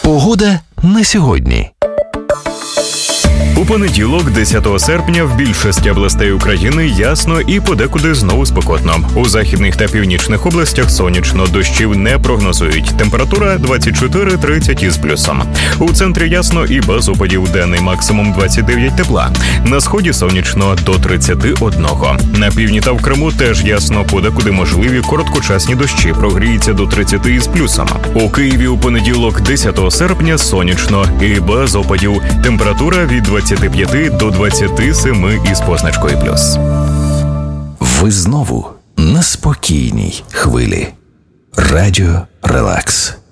Погода на сьогодні. У понеділок, 10 серпня, в більшості областей України ясно і подекуди знову спекотно. У західних та північних областях сонячно, дощів не прогнозують. Температура 24-30 із плюсом. У центрі ясно і без опадів, денний максимум 29 тепла. На сході сонячно до 31. На півдні та в Криму теж ясно, подекуди можливі короткочасні дощі, прогріється до 30 із плюсом. У Києві у понеділок, 10 серпня, сонячно і без опадів. Температура від 25 до 27 із позначкою плюс. Ви знову на спокійній хвилі. Радіо Релакс.